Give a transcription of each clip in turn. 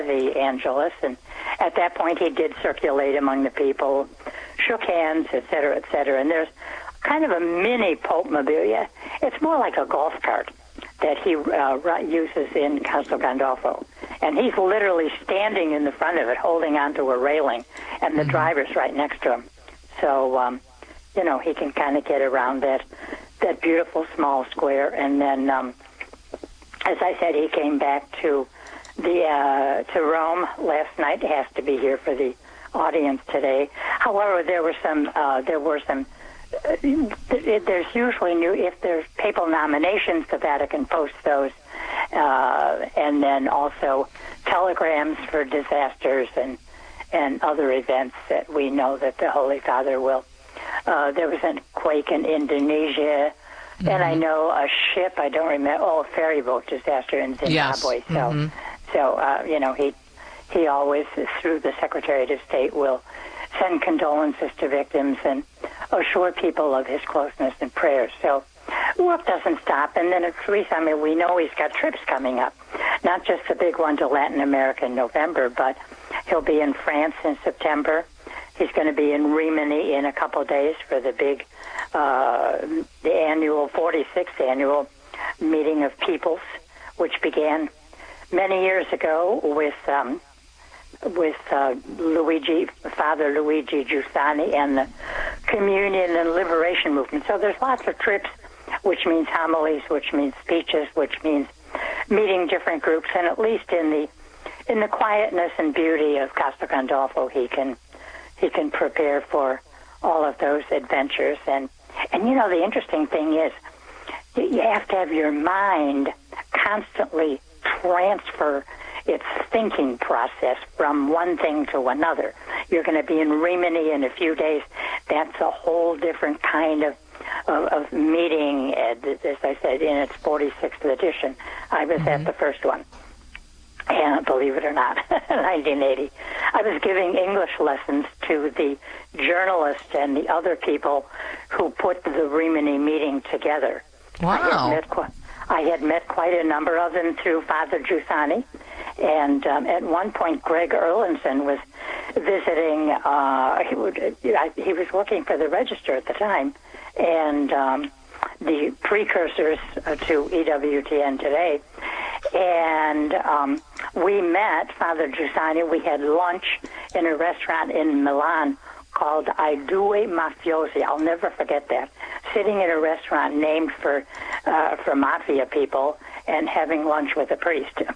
the Angelus, and at that point he did circulate among the people, shook hands, et cetera, and there's kind of a mini Pope-mobile. It's more like a golf cart that he uses in Castel Gandolfo, and he's literally standing in the front of it, holding onto a railing, and the driver's right next to him. So, he can kind of get around that beautiful small square, and then, as I said, he came back to Rome last night. He has to be here for the audience today. However, there's usually if there's papal nominations, the Vatican posts those, and then also telegrams for disasters and other events that we know that the Holy Father will. There was a quake in Indonesia, and I know a ship, I don't remember, a ferry boat disaster in Zimbabwe. Yes. So, he always, through the Secretary of State, will send condolences to victims and assure people of his closeness and prayers. So work doesn't stop. And then at Teresa, we know he's got trips coming up, not just the big one to Latin America in November, but he'll be in France in September. He's going to be in Rimini in a couple of days for the big, the 46th annual meeting of peoples, which began many years ago with Father Luigi Giussani and the Communion and Liberation Movement. So there's lots of trips, which means homilies, which means speeches, which means meeting different groups, and at least in the quietness and beauty of Castel Gandolfo, he can prepare for all of those adventures. And the interesting thing is, you have to have your mind constantly transfer its thinking process from one thing to another. You're going to be in Rimini in a few days. That's a whole different kind of meeting. As I said, in its 46th edition. I was at the first one. And believe it or not, 1980, I was giving English lessons to the journalists and the other people who put the Rimini meeting together. Wow. I had met quite a number of them through Father Giussani, and at one point Greg Erlandson was visiting. He was working for the Register at the time, and the precursors to EWTN today. And we met Father Giussani. We had lunch in a restaurant in Milan called I Due Mafiosi. I'll never forget that. Sitting in a restaurant named for mafia people and having lunch with a priest. It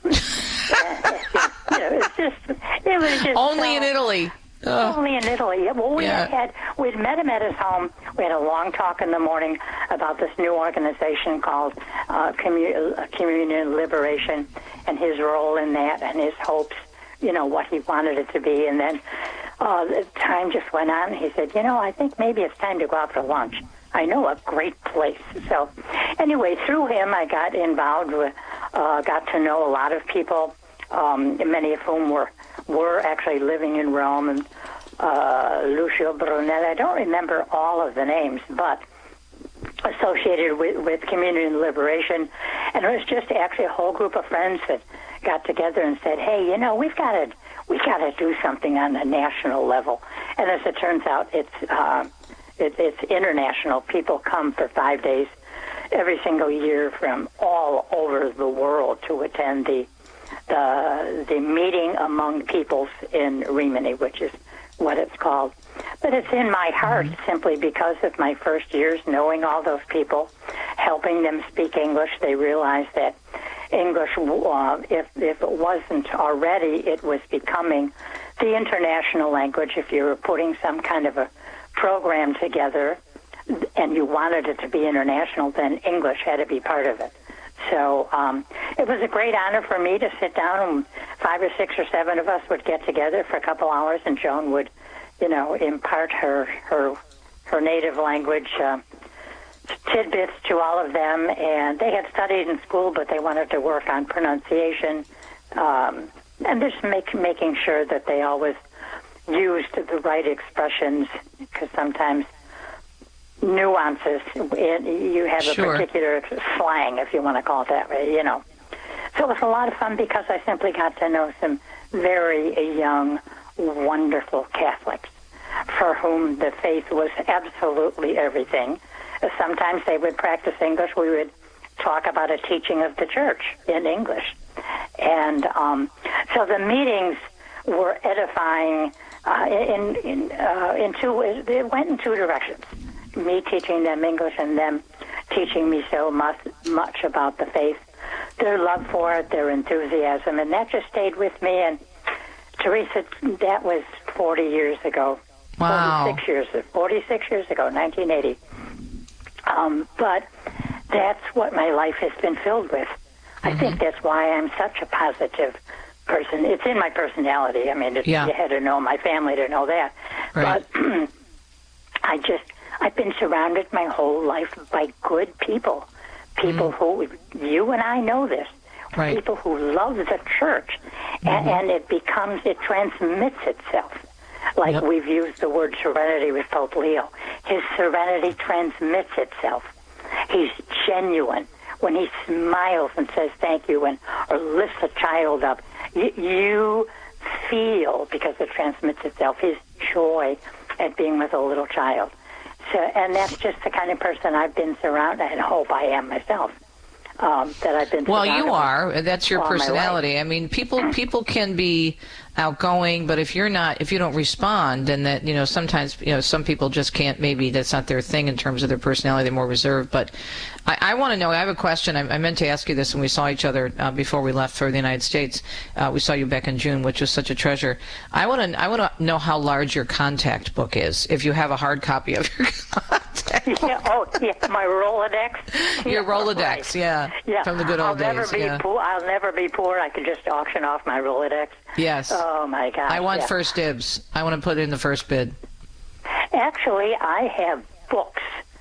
was just only in Italy. Only in Italy. Well, we'd met him at his home. We had a long talk in the morning about this new organization called Communion and Liberation and his role in that and his hopes, what he wanted it to be. And then the time just went on. He said, I think maybe it's time to go out for lunch. I know a great place. So anyway, through him, I got involved with, got to know a lot of people, many of whom were actually living in Rome, and Lucio Brunelli. I don't remember all of the names, but associated with Communion and Liberation. And it was just actually a whole group of friends that got together and said, hey, we've got to do something on the national level. And as it turns out, it's international. People come for 5 days every single year from all over the world to attend the meeting among peoples in Rimini, which is what it's called. But it's in my heart simply because of my first years knowing all those people, helping them speak English. They realized that English, if it wasn't already, it was becoming the international language. If you were putting some kind of a program together and you wanted it to be international, then English had to be part of it. So it was a great honor for me to sit down, and 5 or 6 or 7 of us would get together for a couple hours, and Joan would, impart her native language tidbits to all of them. And they had studied in school, but they wanted to work on pronunciation, and just making sure that they always used the right expressions, because sometimes nuances, you have a particular slang, if you want to call it that way, So it was a lot of fun because I simply got to know some very young, wonderful Catholics for whom the faith was absolutely everything. Sometimes they would practice English. We would talk about a teaching of the church in English. And so the meetings were edifying in two ways. They went in two directions, me teaching them English and them teaching me so much about the faith, their love for it, their enthusiasm, and that just stayed with me. And Teresa, that was 40 years ago. Wow. 46 years ago, 1980. But that's what my life has been filled with. I think that's why I'm such a positive person. It's in my personality. I mean, you had to know my family to know that. Right. But I've been surrounded my whole life by good people. People who, you and I know this, right. People who love the church. And it transmits itself. Like we've used the word serenity with Pope Leo. His serenity transmits itself. He's genuine. When he smiles and says thank you or lifts a child up, you feel, because it transmits itself, his joy at being with a little child. So, and that's just the kind of person I've been surrounded, and hope I am myself. That I've been. Well, you are. That's your personality. I mean, people can be outgoing, but if you don't respond, then that, sometimes, some people just can't, maybe that's not their thing in terms of their personality, they're more reserved. But I want to know, I have a question. I meant to ask you this when we saw each other before we left for the United States. We saw you back in June, which was such a treasure. I want to know how large your contact book is, if you have a hard copy of your contact book. My Rolodex. Your Rolodex, yeah. From the good old days. I'll never be poor. I could just auction off my Rolodex. Yes. Oh, my gosh. I want first dibs. I want to put in the first bid. Actually, I have books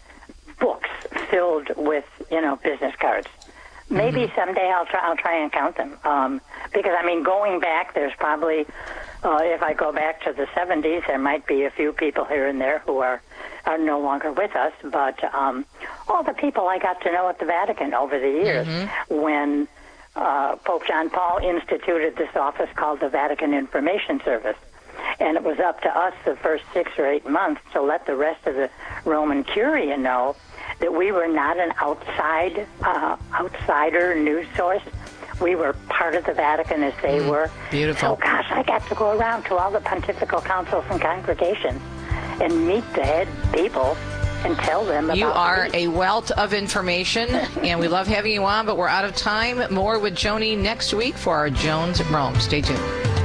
filled with, business cards. Maybe someday I'll try and count them. Because, going back, there's probably, if I go back to the 70s, there might be a few people here and there who are no longer with us. But all the people I got to know at the Vatican over the years when Pope John Paul instituted this office called the Vatican Information Service. And it was up to us the first 6 or 8 months to let the rest of the Roman Curia know that we were not an outsider news source. We were part of the Vatican as they were. Beautiful. So, gosh, I got to go around to all the pontifical councils and congregations and meet the head people and tell them about You are me. a wealth of information, and we love having you on, but we're out of time. More with Joni next week for our Jones at Rome. Stay tuned.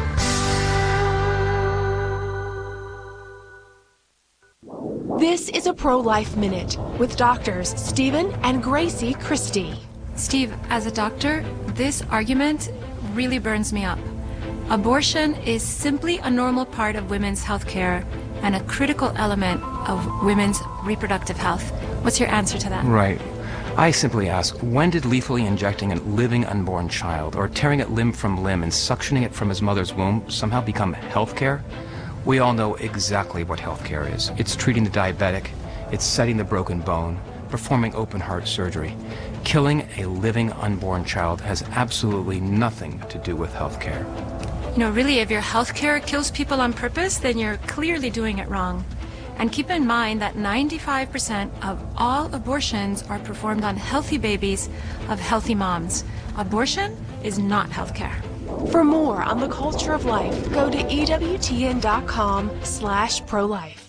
This is a Pro-Life Minute with doctors Stephen and Gracie Christie. Steve, as a doctor, this argument really burns me up. Abortion is simply a normal part of women's health care and a critical element of women's reproductive health. What's your answer to that? Right. I simply ask, when did lethally injecting a living unborn child or tearing it limb from limb and suctioning it from his mother's womb somehow become health care? We all know exactly what health care is. It's treating the diabetic, it's setting the broken bone, performing open heart surgery. Killing a living unborn child has absolutely nothing to do with health care. Really, if your health care kills people on purpose, then you're clearly doing it wrong. And keep in mind that 95% of all abortions are performed on healthy babies of healthy moms. Abortion is not health care. For more on the culture of life, go to EWTN.com/prolife.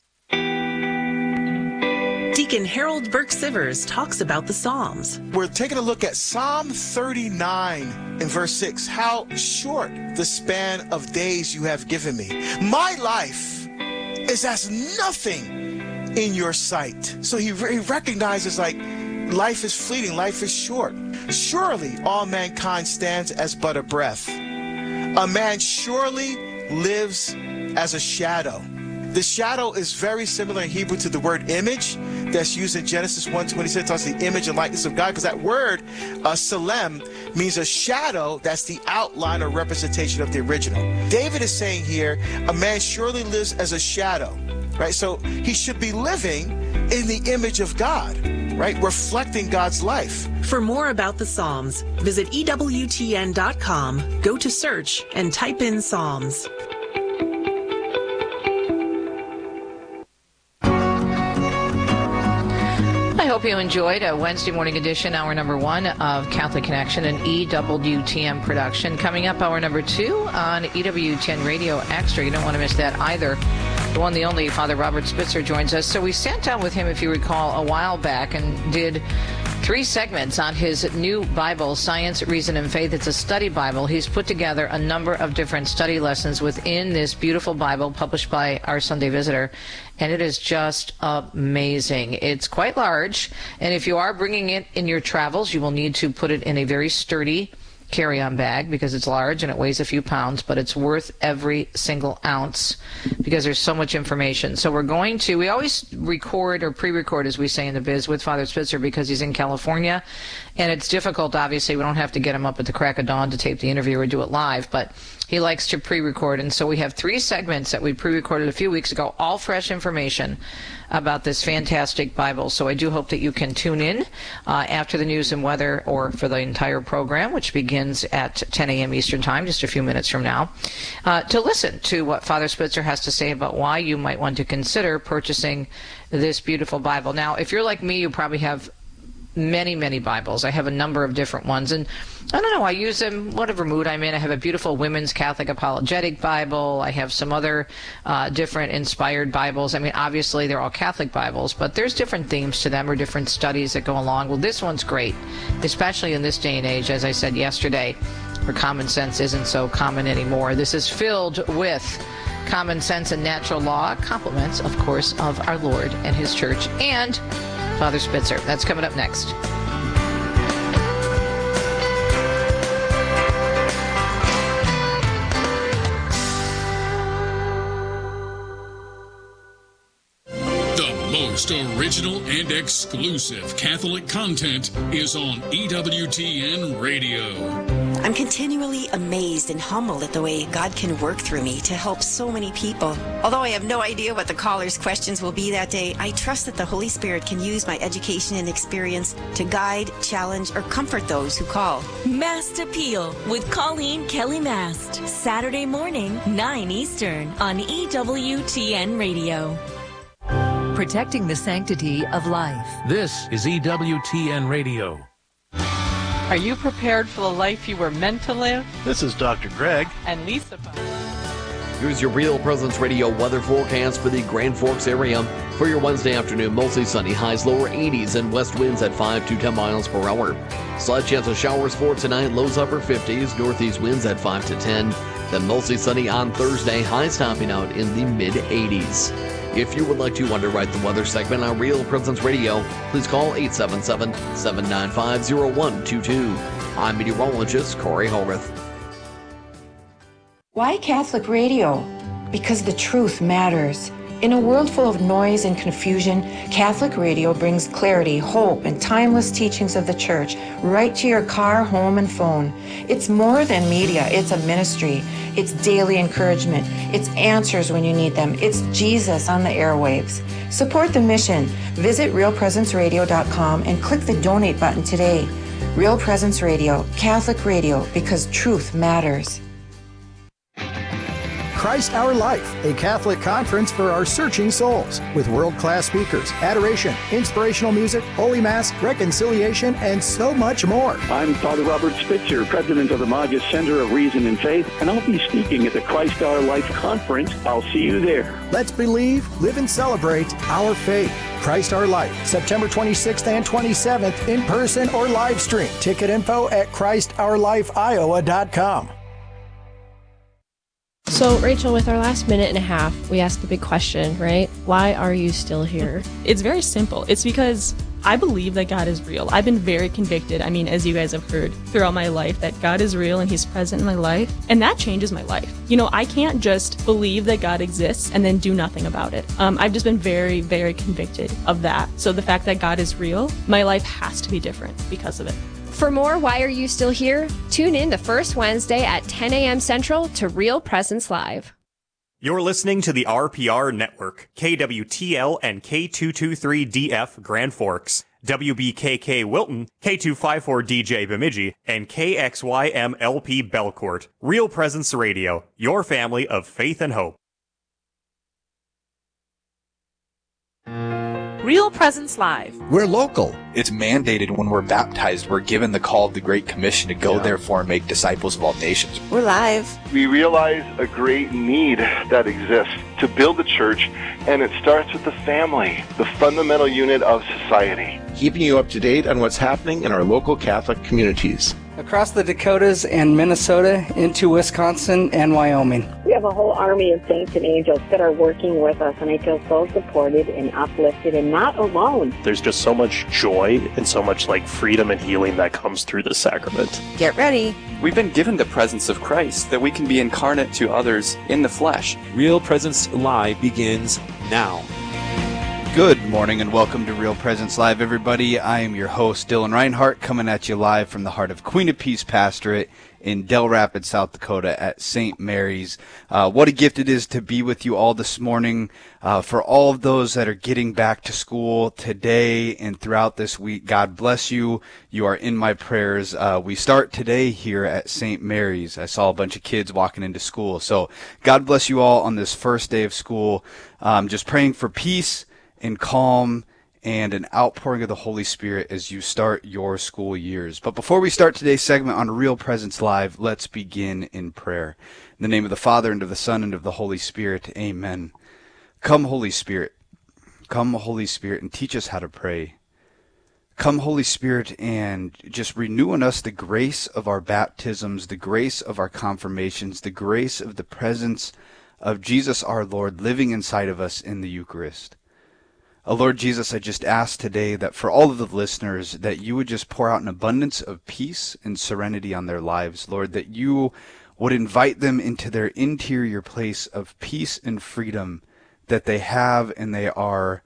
Deacon Harold Burke Sivers talks about the Psalms. We're taking a look at Psalm 39 in verse 6. How short the span of days you have given me. My life is as nothing in your sight. So he recognizes life is fleeting, life is short. Surely all mankind stands as but a breath. A man surely lives as a shadow. The shadow is very similar in Hebrew to the word image that's used in Genesis 1:26. It's the image and likeness of God, because that word, Salem, means a shadow that's the outline or representation of the original. David is saying here, a man surely lives as a shadow, right? So he should be living in the image of God. right? Reflecting God's life. For more about the Psalms, visit EWTN.com, go to search, and type in Psalms. I hope you enjoyed a Wednesday morning edition, hour number 1 of Catholic Connection, an EWTN production. Coming up, hour number 2 on EWTN Radio Extra. You don't want to miss that either. The one, the only, Father Robert Spitzer joins us. So we sat down with him, if you recall, a while back and did 3 segments on his new Bible, Science, Reason, and Faith. It's a study Bible. He's put together a number of different study lessons within this beautiful Bible published by our Sunday Visitor, and it is just amazing. It's quite large, and if you are bringing it in your travels, you will need to put it in a very sturdy carry-on bag because it's large and it weighs a few pounds, but it's worth every single ounce because there's so much information. So we always record or pre-record, as we say in the biz, with Father Spitzer because he's in California, and it's difficult, obviously. We don't have to get him up at the crack of dawn to tape the interview or do it live, but he likes to pre-record, and so we have 3 segments that we pre-recorded a few weeks ago, all fresh information about this fantastic Bible. So I do hope that you can tune in after the news and weather or for the entire program, which begins at 10 a.m. Eastern Time, just a few minutes from now, to listen to what Father Spitzer has to say about why you might want to consider purchasing this beautiful Bible. Now, if you're like me, you probably have many Bibles. I have a number of different ones, and I don't know, I use them whatever mood I'm in. I have a beautiful Women's Catholic Apologetic Bible. I have some other different inspired Bibles. I mean, obviously they're all Catholic Bibles, but there's different themes to them or different studies that go along. Well, this one's great, especially in this day and age, as I said yesterday, where common sense isn't so common anymore. This is filled with common sense and natural law, compliments, of course, of our Lord and His Church and Father Spitzer. That's coming up next. The most original and exclusive Catholic content is on EWTN Radio. I'm continually amazed and humbled at the way God can work through me to help so many people. Although I have no idea what the callers' questions will be that day, I trust that the Holy Spirit can use my education and experience to guide, challenge, or comfort those who call. Mast Appeal with Colleen Kelly Mast. Saturday morning, 9 Eastern on EWTN Radio. Protecting the sanctity of life. This is EWTN Radio. Are you prepared for the life you were meant to live? This is Dr. Greg. And Lisa. Here's your Real Presence Radio weather forecast for the Grand Forks area. For your Wednesday afternoon, mostly sunny, highs lower 80s and west winds at 5 to 10 miles per hour. Slight chance of showers for tonight, lows upper 50s, northeast winds at 5 to 10. Then mostly sunny on Thursday, highs topping out in the mid-80s. If you would like to underwrite the weather segment on Real Presence Radio, please call 877-795-0122. I'm meteorologist Corey Hogarth. Why Catholic radio? Because the truth matters. In a world full of noise and confusion, Catholic radio brings clarity, hope, and timeless teachings of the Church right to your car, home, and phone. It's more than media. It's a ministry. It's daily encouragement. It's answers when you need them. It's Jesus on the airwaves. Support the mission. Visit realpresenceradio.com and click the donate button today. Real Presence Radio, Catholic radio, because truth matters. Christ Our Life, a Catholic conference for our searching souls, with world-class speakers, adoration, inspirational music, Holy Mass, reconciliation, and so much more. I'm Father Robert Spitzer, president of the Magus Center of Reason and Faith, and I'll be speaking at the Christ Our Life conference. I'll see you there. Let's believe, live, and celebrate our faith. Christ Our Life, September 26th and 27th, in person or live stream. Ticket info at ChristOurLifeIowa.com. So, Rachel, with our last minute and a half, we asked the big question, right? Why are you still here? It's very simple. It's because I believe that God is real. I've been very convicted, as you guys have heard throughout my life, that God is real and He's present in my life. And that changes my life. I can't just believe that God exists and then do nothing about it. I've just been very, very convicted of that. So the fact that God is real, my life has to be different because of it. For more Why Are You Still Here? Tune in the first Wednesday at 10 a.m. Central to Real Presence Live. You're listening to the RPR Network, KWTL and K223DF Grand Forks, WBKK Wilton, K254DJ Bemidji, and KXYMLP Belcourt. Real Presence Radio, your family of faith and hope. Real Presence Live. We're local. It's mandated when we're baptized. We're given the call of the Great Commission to go, therefore, and make disciples of all nations. We're live. We realize a great need that exists to build the church, and it starts with the family, the fundamental unit of society. Keeping you up to date on what's happening in our local Catholic communities. Across the Dakotas and Minnesota into Wisconsin and Wyoming. We have a whole army of saints and angels that are working with us, and I feel so supported and uplifted and not alone. There's just so much joy and so much freedom and healing that comes through the sacrament. Get ready. We've been given the presence of Christ, that we can be incarnate to others in the flesh. Real Presence Live begins now. Good morning and welcome to Real Presence Live, everybody. I am your host, Dylan Reinhart, coming at you live from the heart of Queen of Peace Pastorate in Del Rapids, South Dakota at St. Mary's. What a gift it is to be with you all this morning. For all of those that are getting back to school today and throughout this week, God bless you. You are in my prayers. We start today here at St. Mary's. I saw a bunch of kids walking into school. So God bless you all on this first day of school. Just praying for peace and calm and an outpouring of the Holy Spirit as you start your school years. But before we start today's segment on Real Presence Live, let's begin in prayer. In the name of the Father, and of the Son, and of the Holy Spirit, amen. Come, Holy Spirit. Come, Holy Spirit, and teach us how to pray. Come, Holy Spirit, and just renew in us the grace of our baptisms, the grace of our confirmations, the grace of the presence of Jesus our Lord living inside of us in the Eucharist. Lord Jesus, I just ask today that for all of the listeners, that you would just pour out an abundance of peace and serenity on their lives, Lord, that you would invite them into their interior place of peace and freedom that they have and they are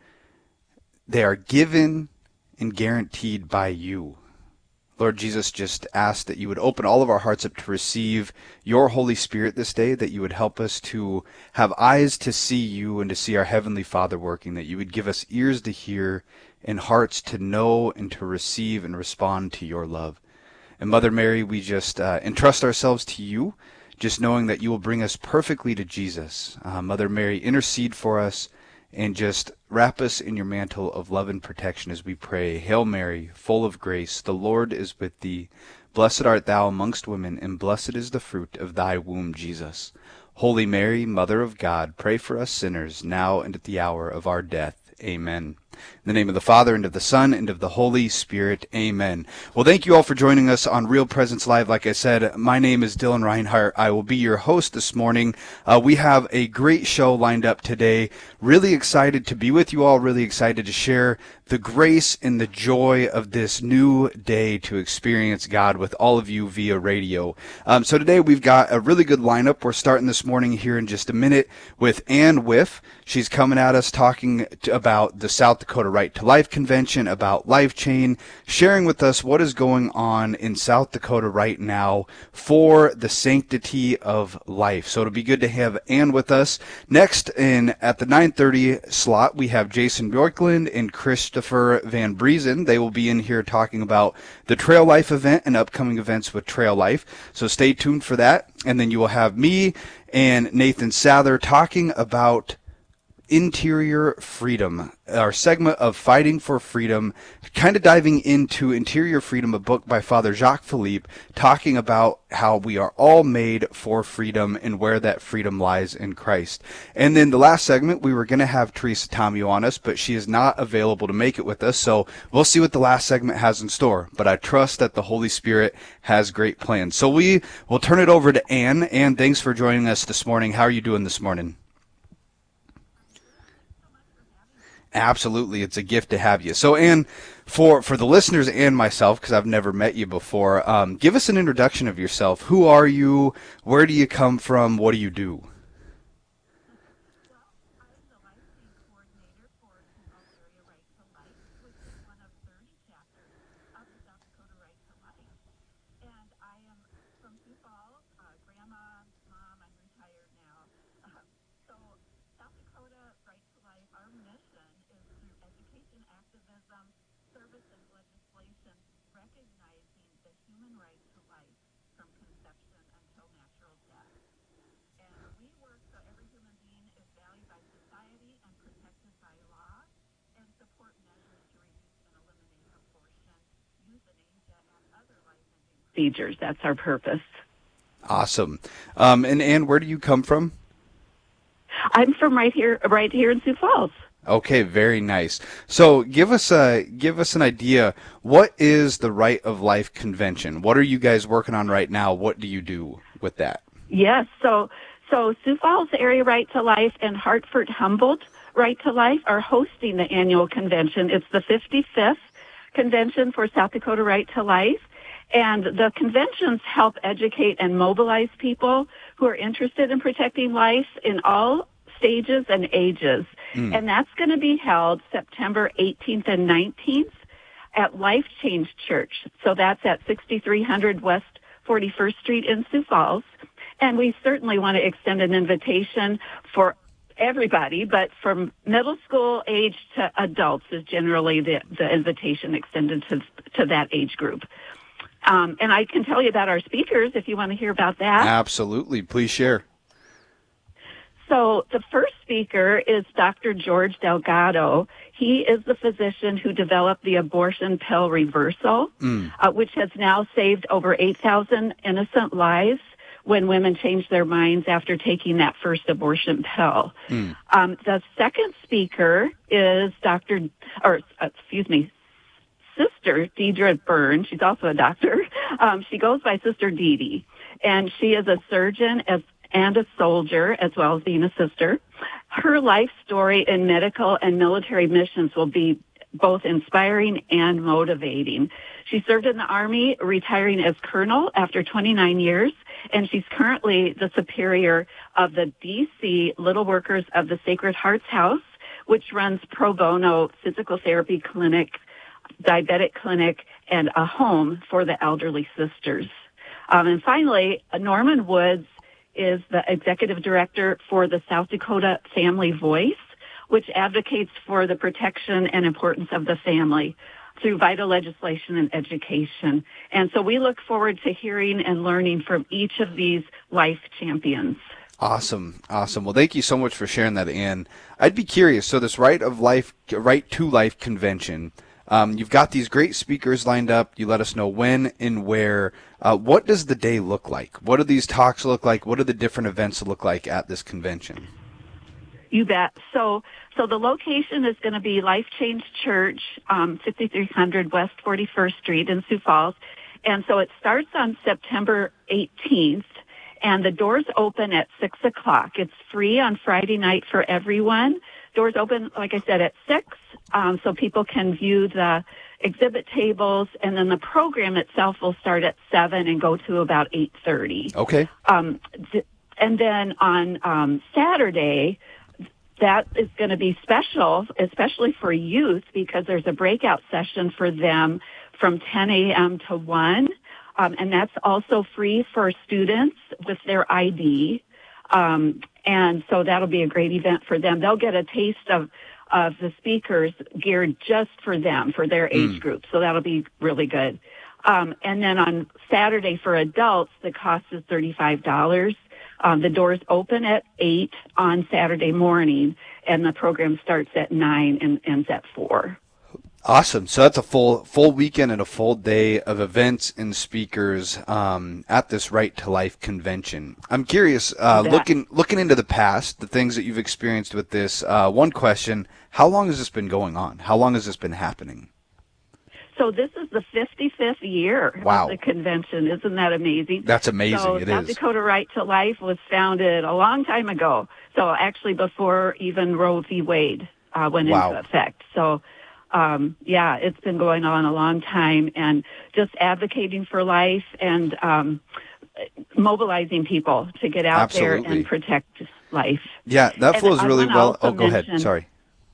given and guaranteed by you. Lord Jesus, just ask that you would open all of our hearts up to receive your Holy Spirit this day, that you would help us to have eyes to see you and to see our Heavenly Father working, that you would give us ears to hear and hearts to know and to receive and respond to your love. And Mother Mary, we just entrust ourselves to you, just knowing that you will bring us perfectly to Jesus. Mother Mary, intercede for us and just wrap us in your mantle of love and protection as we pray. Hail Mary, full of grace, the Lord is with thee. Blessed art thou amongst women, and blessed is the fruit of thy womb, Jesus. Holy Mary, Mother of God, pray for us sinners, now and at the hour of our death. Amen. In the name of the Father, and of the Son, and of the Holy Spirit. Amen. Well, thank you all for joining us on Real Presence Live. Like I said, my name is Dylan Reinhart. I will be your host this morning. We have a great show lined up today. Really excited to be with you all. Really excited to share the grace and the joy of this new day to experience God with all of you via radio. So today we've got a really good lineup. We're starting this morning here in just a minute with Ann Whiff. She's coming at us talking about the South Dakota Right to Life Convention, about LifeChain, sharing with us what is going on in South Dakota right now for the sanctity of life. So it'll be good to have Ann with us. Next, at the 9:30 slot, we have Jason Bjorklund and Christopher Van Briesen. They will be in here talking about the Trail Life event and upcoming events with Trail Life. So stay tuned for that. And then you will have me and Nathan Sather talking about interior freedom, our segment of Fighting for Freedom, kind of diving into Interior Freedom, a book by Father Jacques Philippe, talking about how we are all made for freedom and where that freedom lies in Christ. And then the last segment, we were going to have Teresa Tomeo on us, but she is not available to make it with us, so we'll see what the last segment has in store. But I trust that the Holy Spirit has great plans. So we will turn it over to Ann. Ann, thanks for joining us this morning. How are you doing this morning? Absolutely. It's a gift to have you. So, Ann, for the listeners and myself, because I've never met you before, give us an introduction of yourself. Who are you? Where do you come from? What do you do? Procedures. That's our purpose. Awesome. And Ann, where do you come from? I'm from right here in Sioux Falls. Okay, very nice. So give us an idea. What is the Right of Life Convention? What are you guys working on right now? What do you do with that? Yes. So Sioux Falls Area Right to Life and Hartford Humboldt Right to Life are hosting the annual convention. It's the 55th convention for South Dakota Right to Life. And the conventions help educate and mobilize people who are interested in protecting life in all stages and ages. And that's going to be held September 18th and 19th at Life Change Church. So that's at 6300 West 41st Street in Sioux Falls. And we certainly want to extend an invitation for everybody, but from middle school age to adults is generally the invitation extended to that age group. And I can tell you about our speakers if you want to hear about that. Absolutely. Please share. So the first speaker is Dr. George Delgado. He is the physician who developed the abortion pill reversal, which has now saved over 8,000 innocent lives when women change their minds after taking that first abortion pill. The second speaker is Sister Deidre Byrne. She's also a doctor. She goes by Sister Dee Dee, and she is a surgeon and a soldier, as well as being a sister. Her life story in medical and military missions will be both inspiring and motivating. She served in the Army, retiring as colonel after 29 years, and she's currently the superior of the D.C. Little Workers of the Sacred Hearts House, which runs pro bono physical therapy clinic, diabetic clinic, and a home for the elderly sisters. And finally, Norman Woods is the executive director for the South Dakota Family Voice, which advocates for the protection and importance of the family through vital legislation and education. And so we look forward to hearing and learning from each of these life champions. Awesome. Well, thank you so much for sharing that, Ann. I'd be curious. So this Right to Life convention, you've got these great speakers lined up. You let us know when and where. What does the day look like? What do these talks look like? What do the different events look like at this convention? You bet. So the location is going to be Life Change Church, 6300 West 41st Street in Sioux Falls. And so it starts on September 18th, and the doors open at 6 o'clock. It's free on Friday night for everyone. Doors open, like I said, at 6, so people can view the exhibit tables, and then the program itself will start at 7 and go to about 8:30. Okay. And then on Saturday, that is going to be special, especially for youth, because there's a breakout session for them from 10 a.m. to 1, and that's also free for students with their ID. And so that'll be a great event for them. They'll get a taste of the speakers geared just for them, for their age group. So that'll be really good. And then on Saturday for adults, the cost is $35. The doors open at 8 on Saturday morning, and the program starts at 9 and ends at 4. Awesome. So that's a full weekend and a full day of events and speakers at this Right to Life convention. I'm curious, looking into the past, the things that you've experienced with this. One question: how long has this been going on? How long has this been happening? So this is the 55th year of the convention. Isn't that amazing? That's amazing. So South Dakota Right to Life was founded a long time ago. So actually before even Roe v. Wade went into effect. So it's been going on a long time, and just advocating for life and mobilizing people to get out there and protect life. Yeah, that flows really well. Oh, go ahead. Sorry.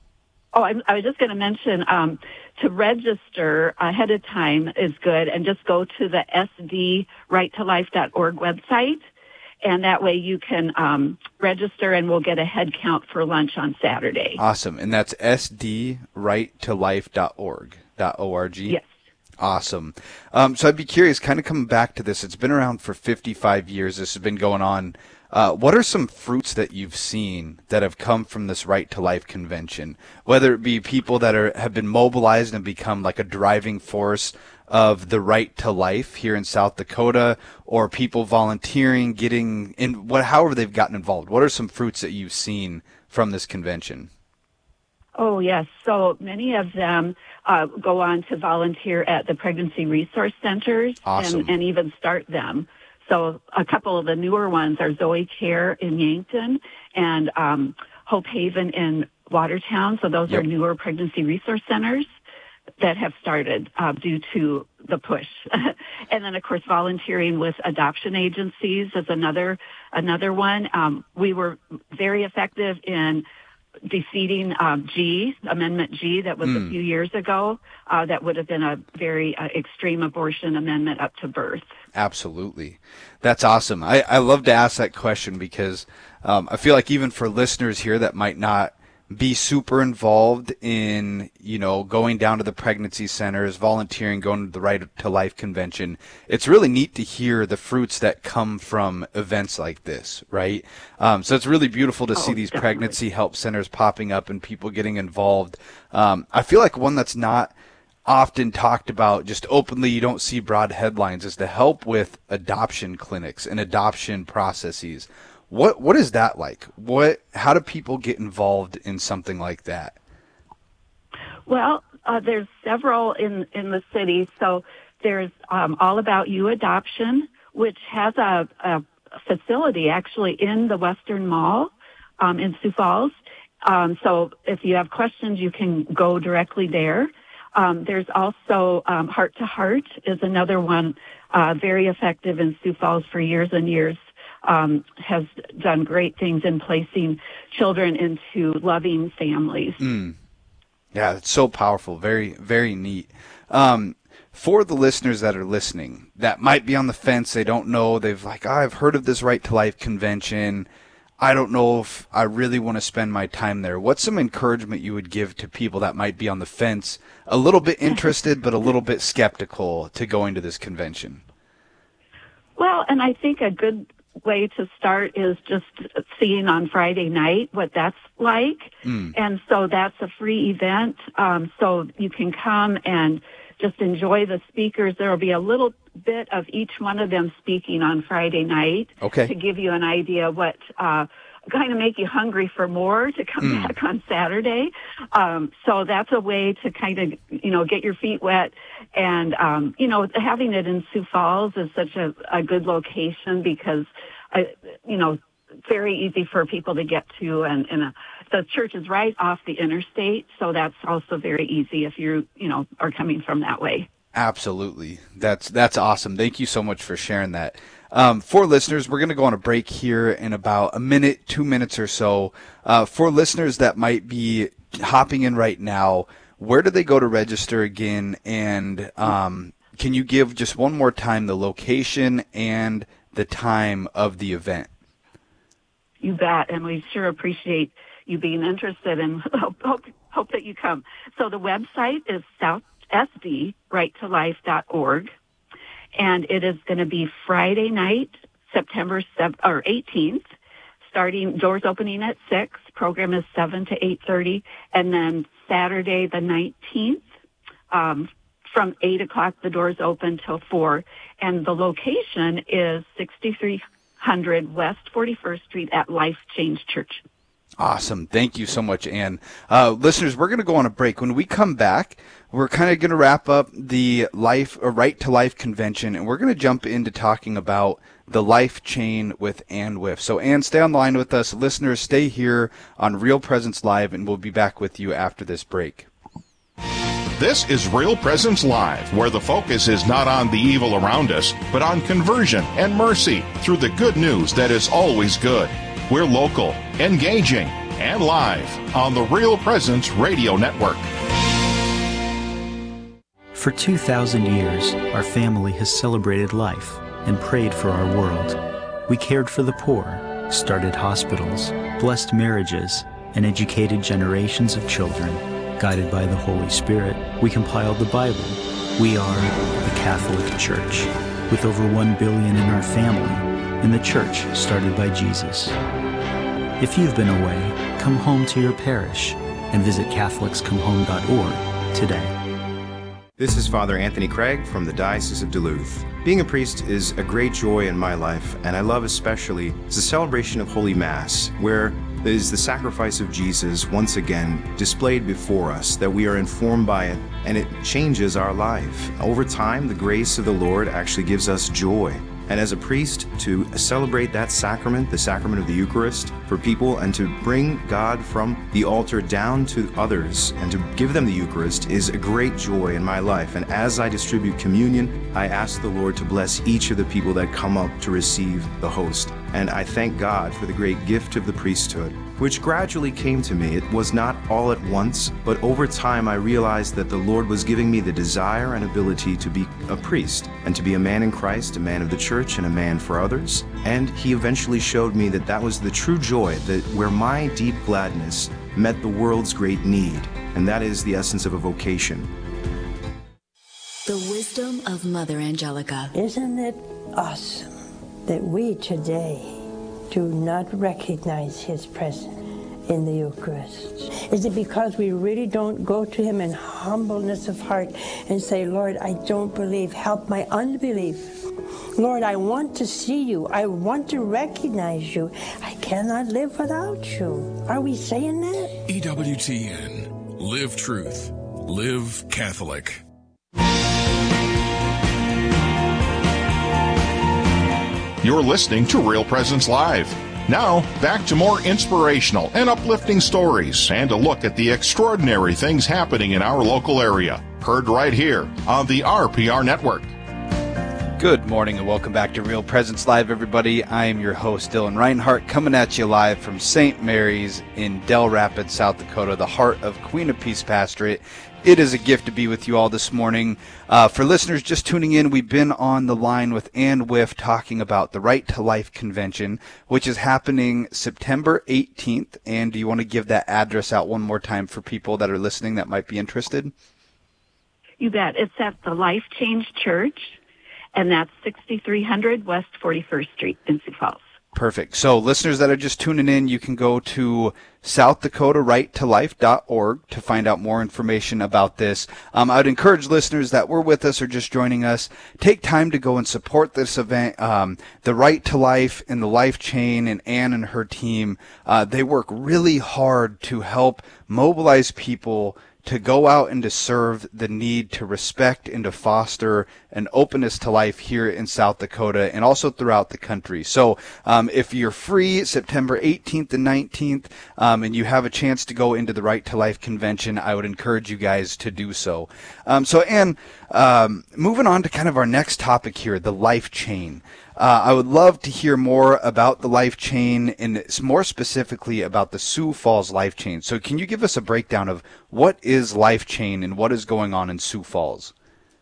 I was just going to mention to register ahead of time is good, and just go to the sdrighttolife.org website, and that way you can register, and we'll get a head count for lunch on Saturday. Awesome, and that's sdrighttolife.org. realpresence.org? Yes. Awesome. So I'd be curious, kind of coming back to this, it's been around for 55 years. This has been going on. What are some fruits that you've seen that have come from this Right to Life convention? Whether it be people that have been mobilized and become like a driving force of the Right to Life here in South Dakota, or people volunteering, getting in, however they've gotten involved. What are some fruits that you've seen from this convention? Oh, yes. So many of them go on to volunteer at the pregnancy resource centers. Awesome. and even start them. So a couple of the newer ones are Zoe Care in Yankton and Hope Haven in Watertown. So those are newer pregnancy resource centers that have started due to the push. And then, of course, volunteering with adoption agencies is another one. We were very effective in defeating Amendment G, that was a few years ago. That would have been a very extreme abortion amendment up to birth. Absolutely. That's awesome. I love to ask that question because I feel like even for listeners here that might not be super involved in, going down to the pregnancy centers, volunteering, going to the Right to Life convention, it's really neat to hear the fruits that come from events like this, right? So it's really beautiful to see these pregnancy help centers popping up and people getting involved. I feel like one that's not often talked about just openly, you don't see broad headlines, is to help with adoption clinics and adoption processes. What is that like? How do people get involved in something like that? Well, there's several in the city. So there's All About You Adoption, which has a facility actually in the Western Mall in Sioux Falls. So if you have questions, you can go directly there. There's also Heart to Heart is another one, very effective in Sioux Falls for years and years. Has done great things in placing children into loving families. Yeah, it's so powerful. Very, very neat. For the listeners that are listening that might be on the fence, they don't know, I've heard of this Right to Life convention. I don't know if I really want to spend my time there. What's some encouragement you would give to people that might be on the fence, a little bit interested, but a little bit skeptical to going to this convention? Well, and I think a good way to start is just seeing on Friday night what that's like. And so that's a free event. So you can come and just enjoy the speakers. There will be a little bit of each one of them speaking on Friday night to give you an idea what kind of make you hungry for more to come back on Saturday. So that's a way to kind of, get your feet wet. And, having it in Sioux Falls is such a good location because, very easy for people to get to. And the church is right off the interstate. So that's also very easy if you, are coming from that way. Absolutely. That's awesome. Thank you so much for sharing that. For listeners, we're going to go on a break here in about a minute, 2 minutes or so. For listeners that might be hopping in right now, where do they go to register again? And can you give just one more time the location and the time of the event? You bet. And we sure appreciate you being interested and hope that you come. So the website is southsdrighttolife.org. And it is going to be Friday night, September 18th, starting doors opening at 6. Program is 7 to 8:30, and then Saturday the 19th, from 8 o'clock the doors open till 4. And the location is 6300 West 41st Street at Life Change Church. Awesome. Thank you so much, Ann. Listeners, we're going to go on a break. When we come back, we're kind of going to wrap up the Right to Life convention, and we're going to jump into talking about the Life Chain with Ann Whiff. So, Ann, stay on the line with us. Listeners, stay here on Real Presence Live, and we'll be back with you after this break. This is Real Presence Live, where the focus is not on the evil around us, but on conversion and mercy through the good news that is always good. We're local, engaging, and live on the Real Presence Radio Network. For 2,000 years, our family has celebrated life and prayed for our world. We cared for the poor, started hospitals, blessed marriages, and educated generations of children. Guided by the Holy Spirit, we compiled the Bible. We are the Catholic Church, with over 1 billion in our family, and the church started by Jesus. If you've been away, come home to your parish and visit catholicscomehome.org today. This is Father Anthony Craig from the Diocese of Duluth. Being a priest is a great joy in my life, and I love especially the celebration of Holy Mass, where is the sacrifice of Jesus once again displayed before us, that we are informed by it, and it changes our life. Over time, the grace of the Lord actually gives us joy. And as a priest, to celebrate that sacrament, the sacrament of the Eucharist, for people, and to bring God from the altar down to others and to give them the Eucharist is a great joy in my life. And as I distribute communion, I ask the Lord to bless each of the people that come up to receive the host. And I thank God for the great gift of the priesthood, which gradually came to me. It was not all at once, but over time I realized that the Lord was giving me the desire and ability to be a priest and to be a man in Christ, a man of the church, and a man for others. And He eventually showed me that that was the true joy, that where my deep gladness met the world's great need, and that is the essence of a vocation. The wisdom of Mother Angelica. Isn't it awesome that we today do not recognize His presence in the Eucharist? Is it because we really don't go to Him in humbleness of heart and say, Lord, I don't believe, help my unbelief. Lord, I want to see You. I want to recognize You. I cannot live without You. Are we saying that? EWTN. Live truth. Live Catholic. You're listening to Real Presence Live. Now, back to more inspirational and uplifting stories and a look at the extraordinary things happening in our local area. Heard right here on the RPR Network. Good morning and welcome back to Real Presence Live, everybody. I am your host, Dylan Reinhart, coming at you live from St. Mary's in Del Rapids, South Dakota, the heart of Queen of Peace Pastorate. It is a gift to be with you all this morning. For listeners just tuning in, we've been on the line with Ann Whiff talking about the Right to Life Convention, which is happening September 18th. And do you want to give that address out one more time for people that are listening that might be interested? You bet. It's at the Life Change Church, and that's 6300 West 41st Street in Sioux Falls. Perfect. So listeners that are just tuning in, you can go to SouthDakotaRightToLife.org to find out more information about this. I would encourage listeners that were with us or just joining us, take time to go and support this event. The Right to Life and the Life Chain and Ann and her team, they work really hard to help mobilize people to go out and to serve the need to respect and to foster an openness to life here in South Dakota and also throughout the country. So if you're free September 18th and 19th and you have a chance to go into the Right to Life Convention, I would encourage you guys to do so. So Ann, moving on to kind of our next topic here, the Life Chain. I would love to hear more about the Life Chain and more specifically about the Sioux Falls Life Chain. So can you give us a breakdown of what is Life Chain and what is going on in Sioux Falls?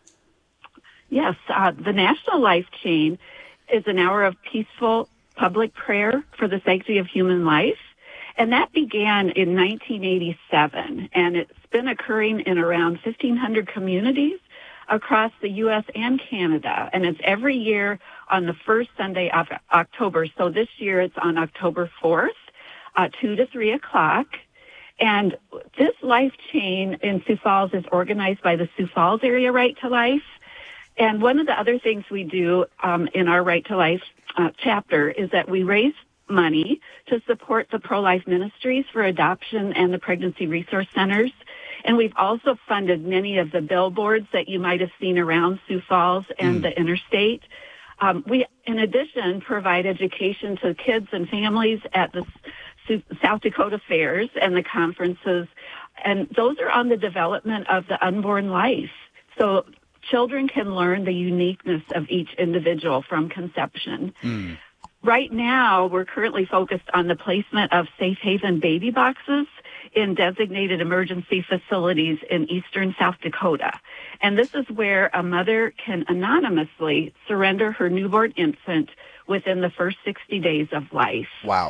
Yes, the National Life Chain is an hour of peaceful public prayer for the sanctity of human life. And that began in 1987, and it's been occurring in around 1,500 communities across the U.S. and Canada. And it's every year on the first Sunday of October. So this year it's on October 4th, 2 to 3 o'clock. And this Life Chain in Sioux Falls is organized by the Sioux Falls Area Right to Life. And one of the other things we do in our Right to Life chapter is that we raise money to support the pro-life ministries for adoption and the pregnancy resource centers. And we've also funded many of the billboards that you might have seen around Sioux Falls and the interstate. We, in addition, provide education to kids and families at the South Dakota fairs and the conferences. And those are on the development of the unborn life. So children can learn the uniqueness of each individual from conception. Right now, we're currently focused on the placement of safe haven baby boxes in designated emergency facilities in eastern South Dakota. And this is where a mother can anonymously surrender her newborn infant within the first 60 days of life. Wow.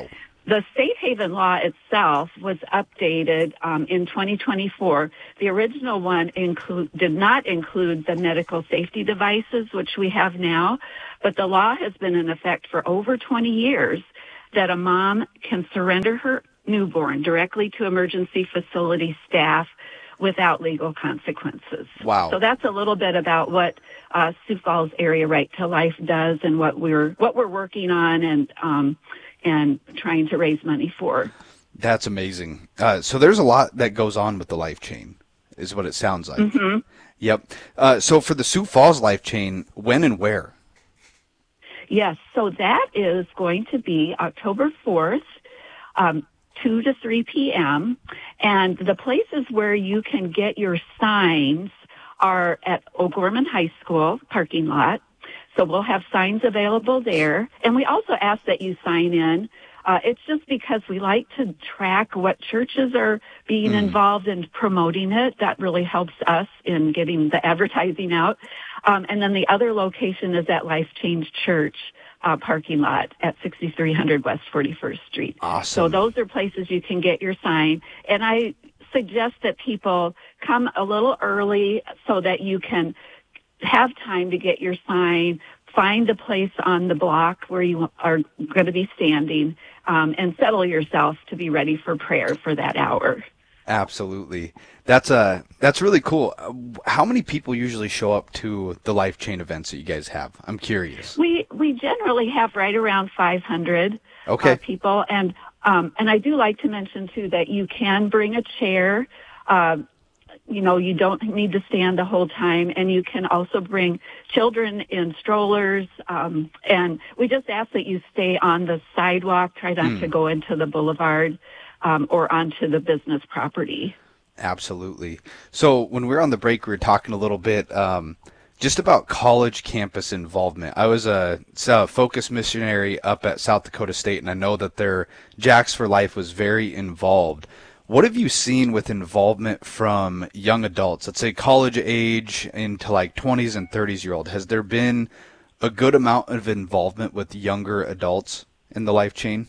The Safe Haven law itself was updated in 2024. The original one did not include the medical safety devices, which we have now, but the law has been in effect for over 20 years that a mom can surrender her newborn directly to emergency facility staff without legal consequences. Wow. So that's a little bit about what Sioux Falls Area Right to Life does and what we're working on and trying to raise money for. That's amazing. So there's a lot that goes on with the Life Chain, is what it sounds like. Mm-hmm. Yep. So for the Sioux Falls Life Chain, when and where? Yes, so that is going to be October 4th, 2 to 3 p.m., and the places where you can get your signs are at O'Gorman High School parking lot. So we'll have signs available there. And we also ask that you sign in. It's just because we like to track what churches are being involved in promoting it. That really helps us in getting the advertising out. And then the other location is at Life Change Church parking lot at 6300 West 41st Street. Awesome. So those are places you can get your sign. And I suggest that people come a little early so that you can have time to get your sign, find a place on the block where you are going to be standing, and settle yourself to be ready for prayer for that hour. Absolutely. That's really cool. How many people usually show up to the Life Chain events that you guys have? I'm curious. We generally have right around 500 people, and I do like to mention too that you can bring a chair. You don't need to stand the whole time, and you can also bring children in strollers, and we just ask that you stay on the sidewalk, try not to go into the boulevard or onto the business property. Absolutely. So when we were on the break, we were talking a little bit just about college campus involvement. I was a focus missionary up at South Dakota State, and I know that their Jacks for Life was very involved. What have you seen with involvement from young adults, let's say college age into like 20s and 30s-year-old? Has there been a good amount of involvement with younger adults in the Life Chain?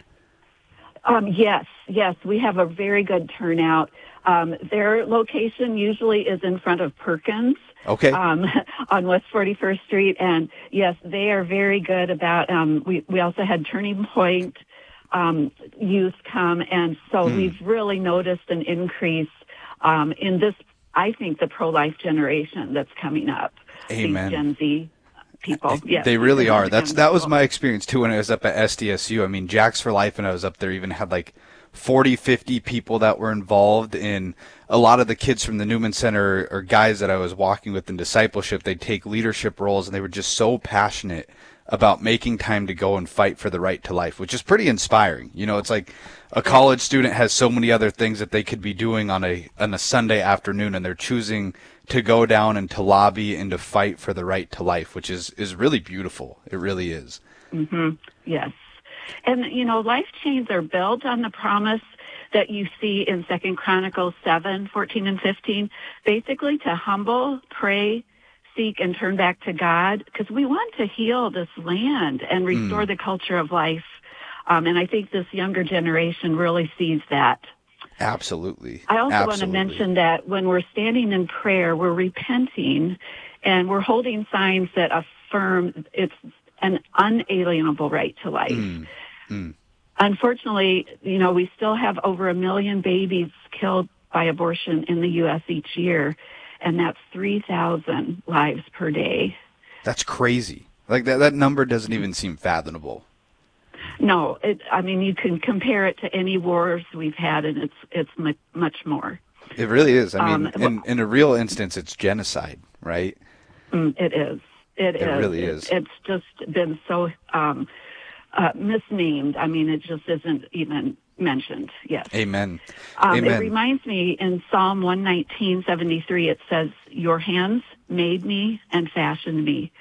Yes, we have a very good turnout. Their location usually is in front of Perkins. Okay. On West 41st Street, and yes, they are very good about, we also had Turning Point youth come, and so we've really noticed an increase in this, I think, the pro-life generation that's coming up. Amen. These Gen Z people. Yes, they really are. That was my experience too when I was up at SDSU. I mean, Jacks for Life, and I was up there, even had like 40, 50 people that were involved. In a lot of the kids from the Newman Center or guys that I was walking with in discipleship, they'd take leadership roles, and they were just so passionate about making time to go and fight for the right to life, which is pretty inspiring. You know, it's like a college student has so many other things that they could be doing on a Sunday afternoon, and they're choosing to go down and to lobby and to fight for the right to life, which is really beautiful. It really is. Mm-hmm. Yes. And, life chains are built on the promise that you see in 2 Chronicles 7, 14 and 15, basically to humble, pray, seek, and turn back to God, because we want to heal this land and restore the culture of life. And I think this younger generation really sees that. Absolutely. I also want to mention that when we're standing in prayer, we're repenting, and we're holding signs that affirm it's an unalienable right to life. Unfortunately, we still have over 1 million babies killed by abortion in the U.S. each year, and that's 3,000 lives per day. That's crazy. Like that number doesn't even seem fathomable. No, you can compare it to any wars we've had, and it's much more. It really is. I mean, in a real instance, it's genocide, right? It is. It really is. It's just been so misnamed. I mean, it just isn't even mentioned. Yes. Amen. It reminds me in Psalm 119:73. It says, "Your hands made me and fashioned me."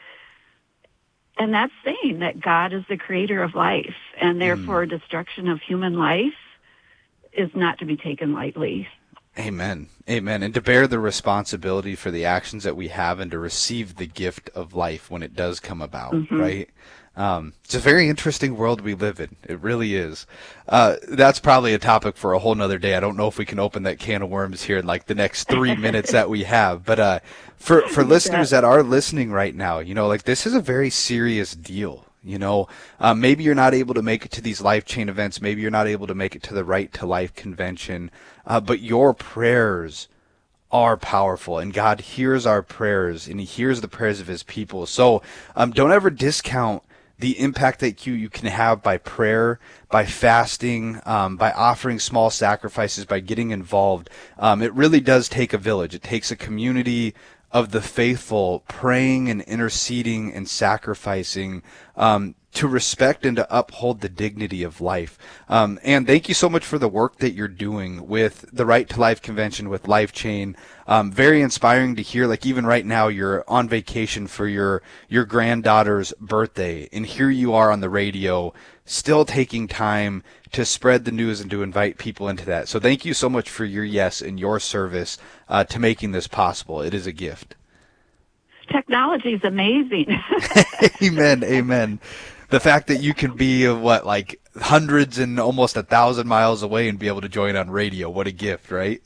And that's saying that God is the creator of life, and therefore destruction of human life is not to be taken lightly. Amen. Amen. And to bear the responsibility for the actions that we have, and to receive the gift of life when it does come about, right? It's a very interesting world we live in. It really is. That's probably a topic for a whole nother day. I don't know if we can open that can of worms here in like the next 3 minutes that we have. But for listeners that are listening right now, like this is a very serious deal. Maybe you're not able to make it to these Life Chain events. Maybe you're not able to make it to the Right to Life convention. But your prayers are powerful, and God hears our prayers, and he hears the prayers of his people. So don't ever discount the impact that you can have by prayer, by fasting, by offering small sacrifices, by getting involved. It really does take a village. It takes a community of the faithful praying and interceding and sacrificing to respect and to uphold the dignity of life. And thank you so much for the work that you're doing with the Right to Life Convention, with Life Chain. Very inspiring to hear, like even right now you're on vacation for your granddaughter's birthday, and here you are on the radio still taking time to spread the news and to invite people into that. So thank you so much for your yes and your service to making this possible. It is a gift. Technology is amazing. Amen, amen. The fact that you can be like hundreds and almost 1,000 miles away and be able to join on radio, what a gift, right?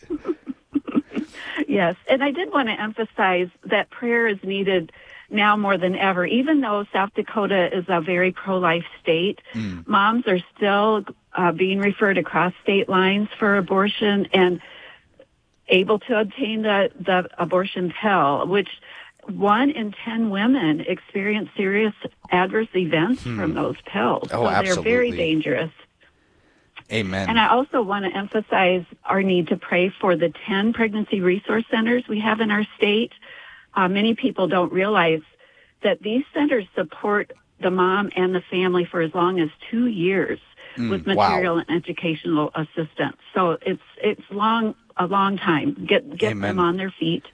Yes, and I did want to emphasize that prayer is needed now more than ever. Even though South Dakota is a very pro-life state, moms are still being referred across state lines for abortion and able to obtain the abortion pill, which 1 in 10 women experience serious adverse events from those pills. Oh, so absolutely. They're very dangerous. Amen. And I also want to emphasize our need to pray for the 10 pregnancy resource centers we have in our state. Many people don't realize that these centers support the mom and the family for as long as 2 years with material and educational assistance. So it's a long time. Get them on their feet.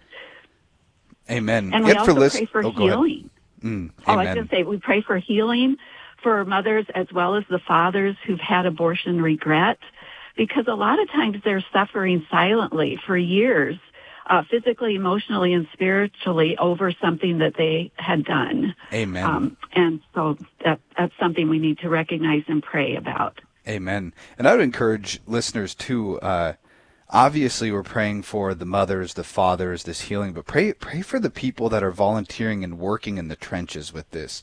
Amen. And we also pray for healing. Amen. I was going to say, we pray for healing for mothers as well as the fathers who've had abortion regret, because a lot of times they're suffering silently for years, physically, emotionally, and spiritually over something that they had done. Amen. And so that's something we need to recognize and pray about. Amen. And I would encourage listeners to obviously, we're praying for the mothers, the fathers, this healing, but pray for the people that are volunteering and working in the trenches with this.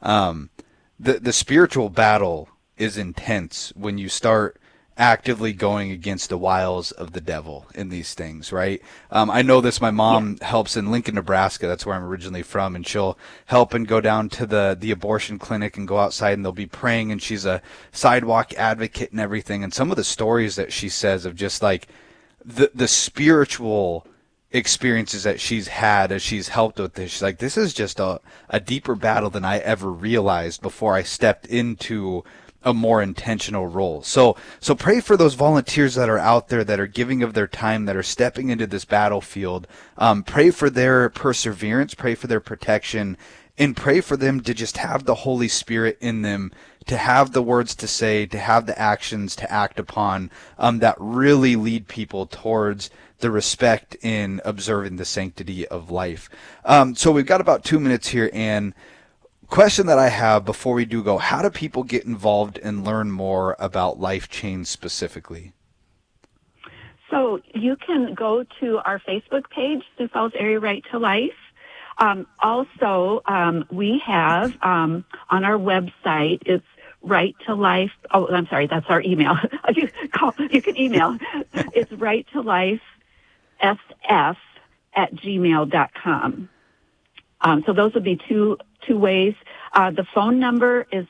The spiritual battle is intense when you start actively going against the wiles of the devil in these things, right? I know this. My mom helps in Lincoln, Nebraska. That's where I'm originally from, and she'll help and go down to the abortion clinic and go outside, and they'll be praying, and she's a sidewalk advocate and everything. And some of the stories that she says of just like the spiritual experiences that she's had as she's helped with this, she's like, this is just a deeper battle than I ever realized before I stepped into a more intentional role. So pray for those volunteers that are out there, that are giving of their time, that are stepping into this battlefield. Pray for their perseverance, pray for their protection, and pray for them to just have the Holy Spirit in them, to have the words to say, to have the actions to act upon, that really lead people towards the respect in observing the sanctity of life. So we've got about 2 minutes here, and question that I have before we do go, how do people get involved and learn more about Life Chain specifically? So you can go to our Facebook page, Sioux Falls Area Right to Life. Also, we have on our website, it's Right to Life. Oh, I'm sorry, that's our email. You can email. It's Right to Life SF@gmail.com. So those would be two ways. The phone number is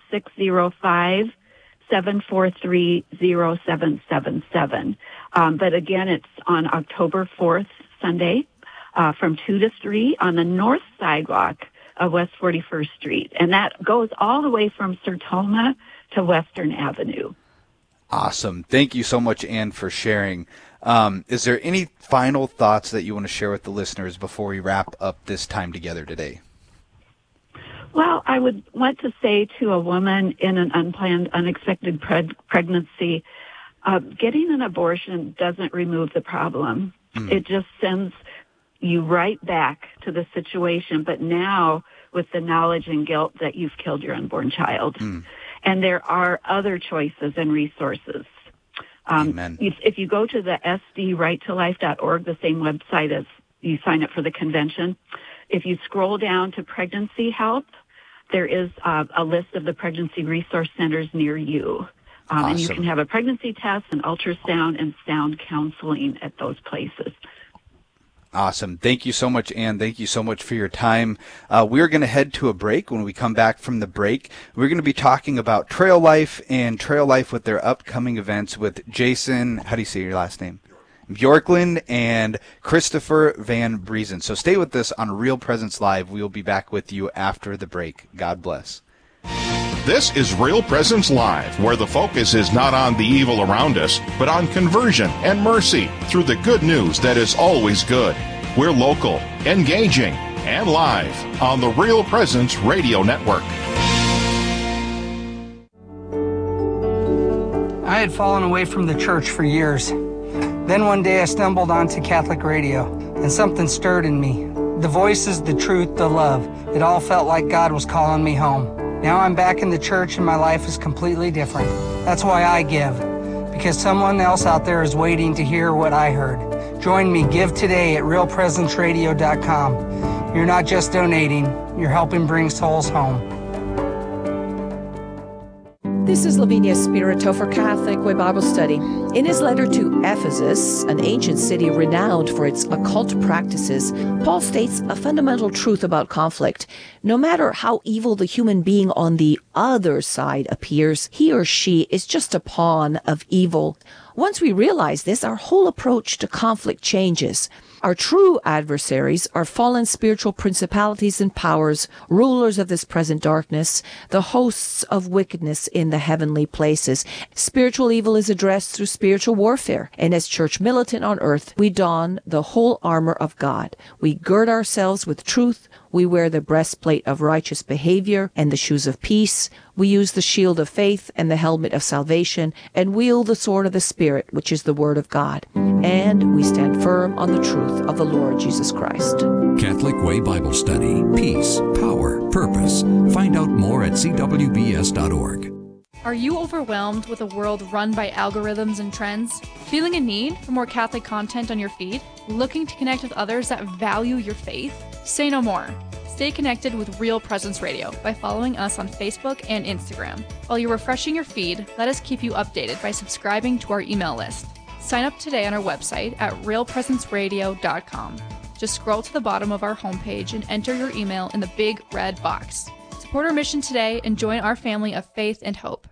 605-743-0777. But again, it's on October 4th, Sunday, from 2 to 3 on the north sidewalk of West 41st Street. And that goes all the way from Sertoma to Western Avenue. Awesome. Thank you so much, Ann, for sharing. Is there any final thoughts that you want to share with the listeners before we wrap up this time together today? Well, I would want to say to a woman in an unplanned, unexpected pregnancy, getting an abortion doesn't remove the problem. It just sends you right back to the situation. But now with the knowledge and guilt that you've killed your unborn child. And there are other choices and resources. Amen. If you go to the sdrighttolife.org, the same website as you sign up for the convention, if you scroll down to pregnancy help, there is a list of the pregnancy resource centers near you. Awesome. And you can have a pregnancy test, an ultrasound, and sound counseling at those places. Awesome. Thank you so much, Ann. Thank you so much for your time. We're going to head to a break. When we come back from the break, we're going to be talking about Trail Life and Trail Life with their upcoming events with Jason, how do you say your last name? Bjorklund and Christopher Van Briesen. So stay with us on Real Presence Live. We will be back with you after the break. God bless. This is Real Presence Live, where the focus is not on the evil around us, but on conversion and mercy through the good news that is always good. We're local, engaging, and live on the Real Presence Radio Network. I had fallen away from the church for years. Then one day I stumbled onto Catholic radio, and something stirred in me. The voices, the truth, the love. It all felt like God was calling me home. Now I'm back in the church and my life is completely different. That's why I give, because someone else out there is waiting to hear what I heard. Join me, give today at realpresenceradio.com. You're not just donating, you're helping bring souls home. This is Lavinia Spirito for Catholic Way Bible Study. In his letter to Ephesus, an ancient city renowned for its occult practices, Paul states a fundamental truth about conflict. No matter how evil the human being on the other side appears, he or she is just a pawn of evil. Once we realize this, our whole approach to conflict changes. Our true adversaries are fallen spiritual principalities and powers, rulers of this present darkness, the hosts of wickedness in the heavenly places. Spiritual evil is addressed through spiritual warfare, and as church militant on earth, we don the whole armor of God. We gird ourselves with truth. We wear the breastplate of righteous behavior and the shoes of peace. We use the shield of faith and the helmet of salvation, and wield the sword of the Spirit, which is the Word of God. And we stand firm on the truth of the Lord Jesus Christ. Catholic Way Bible Study. Peace, power, purpose. Find out more at cwbs.org. Are you overwhelmed with a world run by algorithms and trends? Feeling a need for more Catholic content on your feed? Looking to connect with others that value your faith? Say no more. Stay connected with Real Presence Radio by following us on Facebook and Instagram. While you're refreshing your feed, let us keep you updated by subscribing to our email list. Sign up today on our website at realpresenceradio.com. Just scroll to the bottom of our homepage and enter your email in the big red box. Support our mission today and join our family of faith and hope.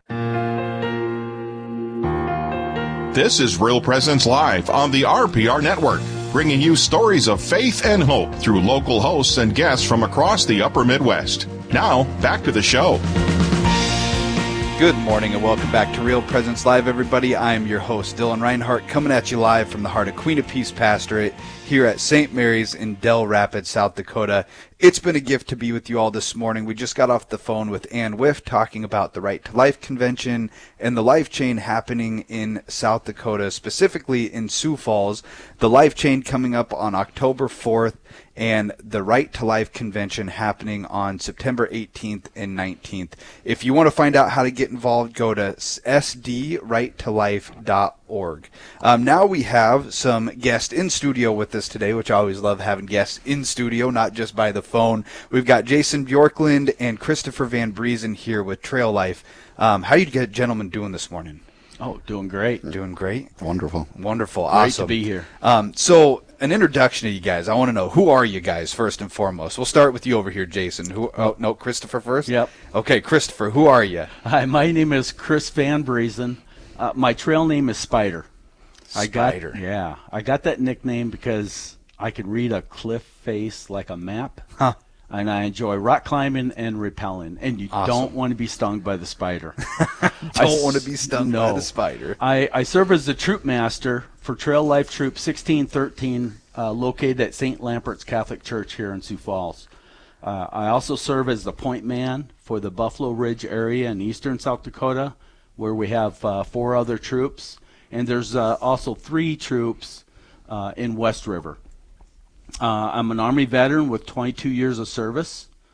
This is Real Presence Live on the RPR Network, bringing you stories of faith and hope through local hosts and guests from across the upper Midwest. Now, back to the show. Good morning and welcome back to Real Presence Live, everybody. I'm your host, Dylan Reinhart, coming at you live from the heart of Queen of Peace Pastorate here at St. Mary's in Del Rapids, South Dakota. It's been a gift to be with you all this morning. We just got off the phone with Ann Whiff talking about the Right to Life Convention and the Life Chain happening in South Dakota, specifically in Sioux Falls. The Life Chain coming up on October 4th and the Right to Life Convention happening on September 18th and 19th. If you want to find out how to get involved, go to sdrighttolife.org. Now we have some guests in studio with us today, which I always love having guests in studio, not just by the phone. We've got Jason Bjorklund and Christopher Van Briesen here with Trail Life. How are you gentlemen doing this morning? Oh, doing great. Doing great? Wonderful. Wonderful. Great Awesome. to be here. So an introduction to you guys. I want to know, who are you guys first and foremost? We'll start with you over here, Jason. Christopher first? Yep. Okay, Christopher, who are you? Hi, my name is Chris Van Briesen. My trail name is Spider. Spider. I got that nickname because I can read a cliff face like a map. Huh. And I enjoy rock climbing and rappelling. And you Awesome. don't want to be stung by the spider. Don't want to be stung by the spider. I serve as the troop master for Trail Life Troop 1613, located at St. Lambert's Catholic Church here in Sioux Falls. I also serve as the point man for the Buffalo Ridge area in eastern South Dakota, where we have 4 other troops. And there's also 3 troops in West River. I'm an Army veteran with 22 years of service.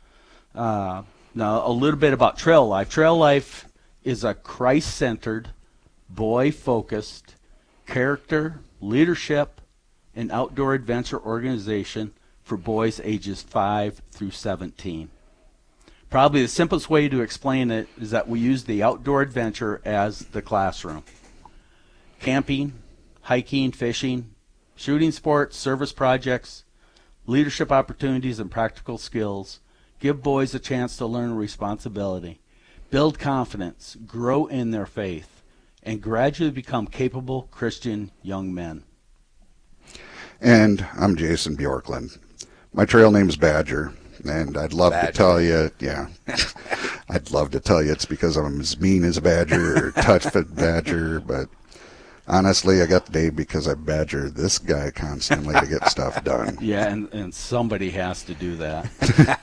Now, a little bit about Trail Life. Trail Life is a Christ-centered, boy-focused, character, leadership, and outdoor adventure organization for boys ages 5 through 17. Probably the simplest way to explain it is that we use the outdoor adventure as the classroom. Camping, hiking, fishing, shooting sports, service projects, leadership opportunities, and practical skills give boys a chance to learn responsibility, build confidence, grow in their faith, and gradually become capable Christian young men. And I'm Jason Bjorklund. My trail name is Badger, and I'd love to tell you, I'd love to tell you it's because I'm as mean as a badger or tough as a badger, but honestly, I got the name because I badger this guy constantly to get stuff done. Yeah, and somebody has to do that.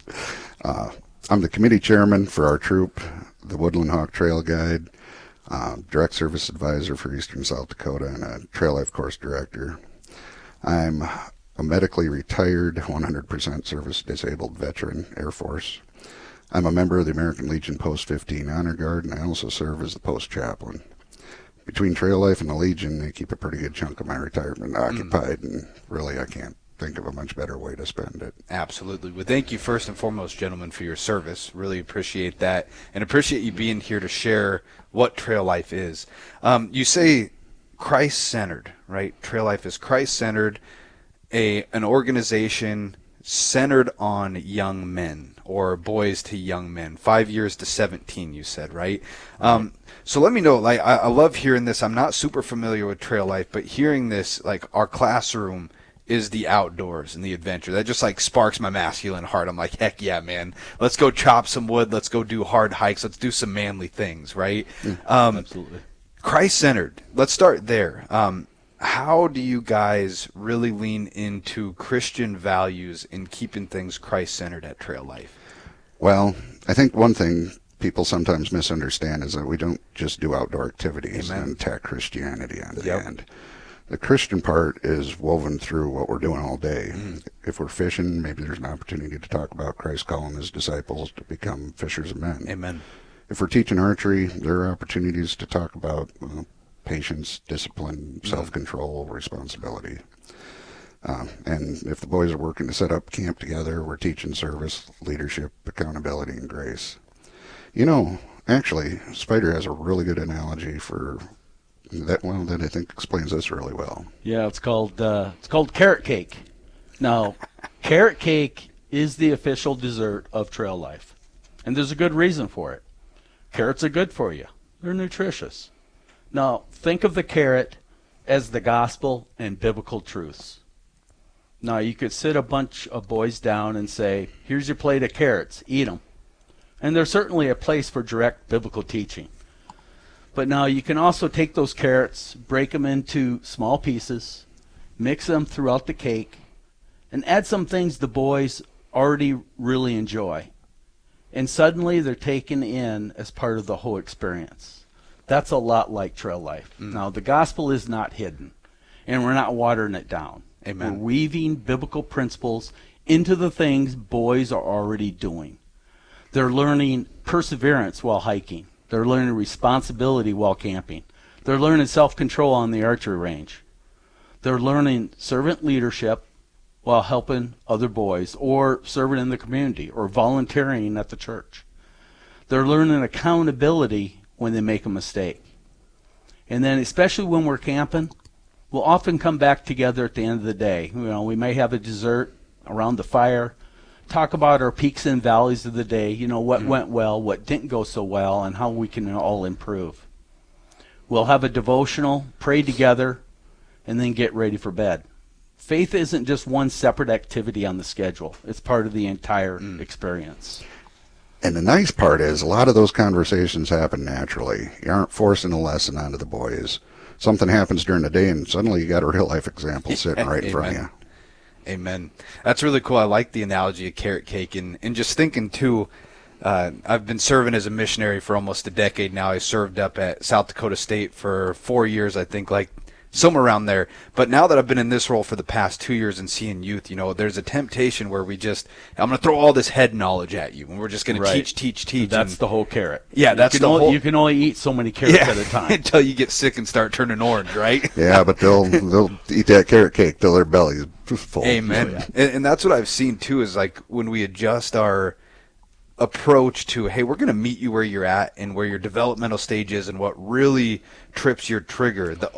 I'm the committee chairman for our troop, the Woodland Hawk Trail Guide, direct service advisor for Eastern South Dakota, and a Trail Life course director. I'm a medically retired, 100% service disabled veteran Air Force. I'm a member of the American Legion Post 15 Honor Guard, and I also serve as the post chaplain. Between Trail Life and the Legion, they keep a pretty good chunk of my retirement occupied, and really I can't think of a much better way to spend it. Absolutely. Well, thank you first and foremost, gentlemen, for your service. Really appreciate that, and appreciate you being here to share what Trail Life is. You say Christ-centered, right? Trail Life is Christ-centered, an organization centered on young men, or boys to young men, 5 years to 17, you said, right? So let me know, like, I love hearing this. I'm not super familiar with Trail Life, but hearing this, like, our classroom is the outdoors and the adventure. That just, like, sparks my masculine heart. I'm like, heck yeah, man. Let's go chop some wood. Let's go do hard hikes. Let's do some manly things, right? Absolutely. Christ-centered. Let's start there. How do you guys really lean into Christian values in keeping things Christ-centered at Trail Life? Well, I think one thing people sometimes misunderstand is that we don't just do outdoor activities and tack Christianity on the end. The Christian part is woven through what we're doing all day. If we're fishing, maybe there's an opportunity to talk about Christ calling his disciples to become fishers of men. Amen. If we're teaching archery, there are opportunities to talk about patience, discipline, self-control, responsibility. And if the boys are working to set up camp together, we're teaching service, leadership, accountability, and grace. You know, actually, Spider has a really good analogy for that. Well, that I think explains this really well. Yeah, it's called carrot cake. Now, carrot cake is the official dessert of Trail Life, and there's a good reason for it. Carrots are good for you. They're nutritious. Now, think of the carrot as the gospel and biblical truths. Now, you could sit a bunch of boys down and say, here's your plate of carrots, eat them. And there's certainly a place for direct biblical teaching. But now you can also take those carrots, break them into small pieces, mix them throughout the cake, and add some things the boys already really enjoy. And suddenly they're taken in as part of the whole experience. That's a lot like Trail Life. Now, the gospel is not hidden, and we're not watering it down. Amen. We're weaving biblical principles into the things boys are already doing. They're learning perseverance while hiking. They're learning responsibility while camping. They're learning self-control on the archery range. They're learning servant leadership while helping other boys, or serving in the community, or volunteering at the church. They're learning accountability when they make a mistake. And then, especially when we're camping, we'll often come back together at the end of the day. You know, we may have a dessert around the fire, talk about our peaks and valleys of the day, you know, what went well, what didn't go so well, and how we can all improve. We'll have a devotional, pray together, and then get ready for bed. Faith isn't just one separate activity on the schedule. It's part of the entire experience. And the nice part is a lot of those conversations happen naturally. You aren't forcing a lesson onto the boys. Something happens during the day, and suddenly you got a real-life example sitting right in front of you. Amen. That's really cool. I like the analogy of carrot cake. And just thinking, too, I've been serving as a missionary for almost a decade now. I served up at South Dakota State for 4 years, I think, like somewhere around there. But now that I've been in this role for the past 2 years and seeing youth, there's a temptation where I'm going to throw all this head knowledge at you, and we're just going to teach. That's the whole carrot. Yeah, you can only eat so many carrots at a time until you get sick and start turning orange, right? Yeah, but they'll eat that carrot cake till their belly's full. Amen. So, yeah. And that's what I've seen too, is like when we adjust our approach to, hey, we're going to meet you where you're at and where your developmental stage is and what really trips your trigger. The